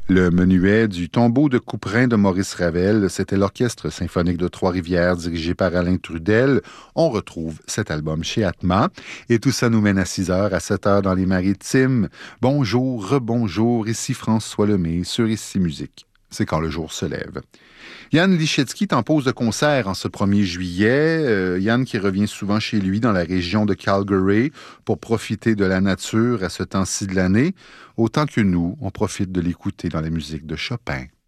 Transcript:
Le menuet du Tombeau de Couperin de Maurice Ravel, c'était l'Orchestre symphonique de Trois-Rivières dirigé par Alain Trudel. On retrouve cet album chez Atma. Et tout ça nous mène à 6 heures, à 7 heures dans les Maritimes. Bonjour, rebonjour, ici François Lemay sur Ici Musique. C'est quand le jour se lève. Yann Lichetsky est en pause de concert en ce 1er juillet. Yann qui revient souvent chez lui dans la région de Calgary pour profiter de la nature à ce temps-ci de l'année, autant que nous, on profite de l'écouter dans la musique de Chopin.